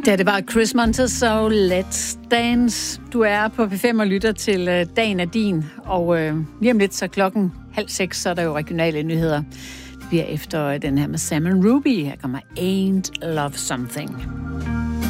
Ja, det var Chris Montez og Let's Dance. Du er på P5 og lytter til Dagen er din. Og lige om lidt, så 5:30, så er der jo regionale nyheder. Det bliver efter den her med Sam & Ruby. Her kommer Ain't Love Something.